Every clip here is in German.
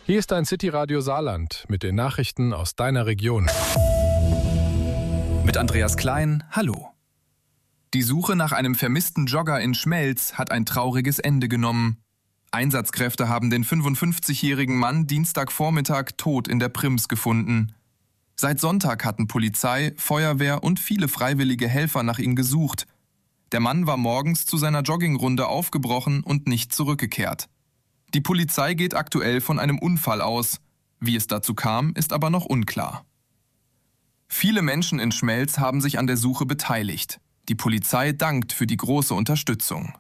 Hier ist dein City-Radio Saarland mit den Nachrichten aus deiner Region. Mit Andreas Klein, hallo. Die Suche nach einem vermissten Jogger in Schmelz hat ein trauriges Ende genommen. Einsatzkräfte haben den 55-jährigen Mann Dienstagvormittag tot in der Prims gefunden. Seit Sonntag hatten Polizei, Feuerwehr und viele freiwillige Helfer nach ihm gesucht. Der Mann war morgens zu seiner Joggingrunde aufgebrochen und nicht zurückgekehrt. Die Polizei geht aktuell von einem Unfall aus. Wie es dazu kam, ist aber noch unklar. Viele Menschen in Schmelz haben sich an der Suche beteiligt. Die Polizei dankt für die große Unterstützung.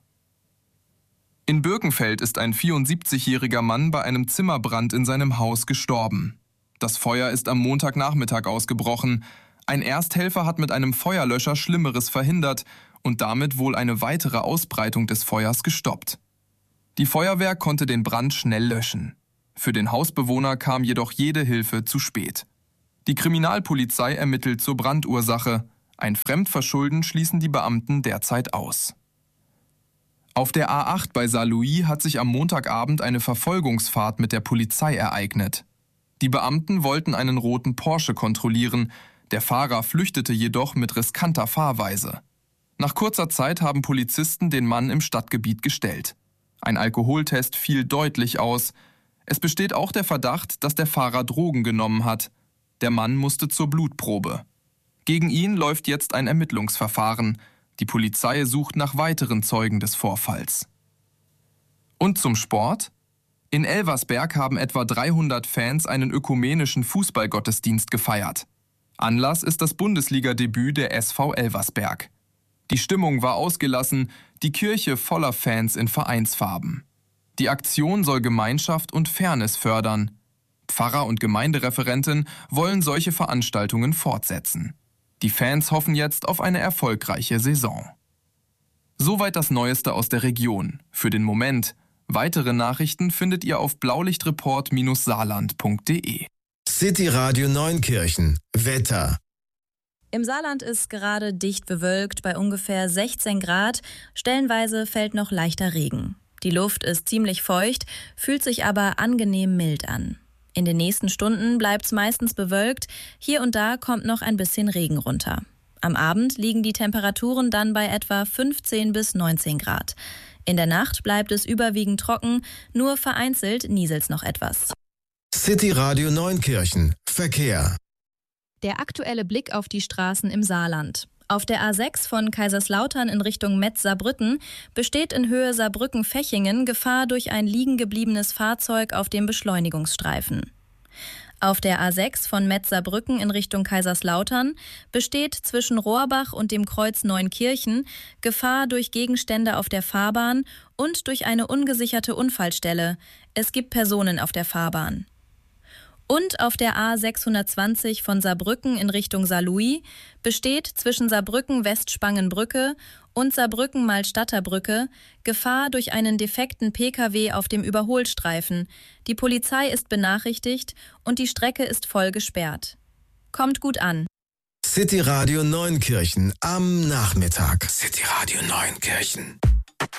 In Birkenfeld ist ein 74-jähriger Mann bei einem Zimmerbrand in seinem Haus gestorben. Das Feuer ist am Montagnachmittag ausgebrochen. Ein Ersthelfer hat mit einem Feuerlöscher Schlimmeres verhindert und damit wohl eine weitere Ausbreitung des Feuers gestoppt. Die Feuerwehr konnte den Brand schnell löschen. Für den Hausbewohner kam jedoch jede Hilfe zu spät. Die Kriminalpolizei ermittelt zur Brandursache. Ein Fremdverschulden schließen die Beamten derzeit aus. Auf der A8 bei Saarlouis hat sich am Montagabend eine Verfolgungsfahrt mit der Polizei ereignet. Die Beamten wollten einen roten Porsche kontrollieren. Der Fahrer flüchtete jedoch mit riskanter Fahrweise. Nach kurzer Zeit haben Polizisten den Mann im Stadtgebiet gestellt. Ein Alkoholtest fiel deutlich aus. Es besteht auch der Verdacht, dass der Fahrer Drogen genommen hat. Der Mann musste zur Blutprobe. Gegen ihn läuft jetzt ein Ermittlungsverfahren. Die Polizei sucht nach weiteren Zeugen des Vorfalls. Und zum Sport? In Elversberg haben etwa 300 Fans einen ökumenischen Fußballgottesdienst gefeiert. Anlass ist das Bundesliga-Debüt der SV Elversberg. Die Stimmung war ausgelassen, die Kirche voller Fans in Vereinsfarben. Die Aktion soll Gemeinschaft und Fairness fördern. Pfarrer und Gemeindereferentin wollen solche Veranstaltungen fortsetzen. Die Fans hoffen jetzt auf eine erfolgreiche Saison. Soweit das Neueste aus der Region. Für den Moment. Weitere Nachrichten findet ihr auf blaulichtreport-saarland.de. City Radio Neunkirchen. Wetter. Im Saarland ist gerade dicht bewölkt bei ungefähr 16 Grad. Stellenweise fällt noch leichter Regen. Die Luft ist ziemlich feucht, fühlt sich aber angenehm mild an. In den nächsten Stunden bleibt's meistens bewölkt. Hier und da kommt noch ein bisschen Regen runter. Am Abend liegen die Temperaturen dann bei etwa 15 bis 19 Grad. In der Nacht bleibt es überwiegend trocken, nur vereinzelt nieselt's noch etwas. City Radio Neunkirchen. Verkehr. Der aktuelle Blick auf die Straßen im Saarland. Auf der A6 von Kaiserslautern in Richtung Metz-Saarbrücken besteht in Höhe Saarbrücken-Fechingen Gefahr durch ein liegen gebliebenes Fahrzeug auf dem Beschleunigungsstreifen. Auf der A6 von Metz-Saarbrücken in Richtung Kaiserslautern besteht zwischen Rohrbach und dem Kreuz Neunkirchen Gefahr durch Gegenstände auf der Fahrbahn und durch eine ungesicherte Unfallstelle. Es gibt Personen auf der Fahrbahn. Und auf der A620 von Saarbrücken in Richtung Saarlouis besteht zwischen Saarbrücken-Westspangenbrücke und Saarbrücken-Malstatterbrücke Gefahr durch einen defekten Pkw auf dem Überholstreifen. Die Polizei ist benachrichtigt und die Strecke ist voll gesperrt. Kommt gut an. City Radio Neunkirchen am Nachmittag. City Radio Neunkirchen.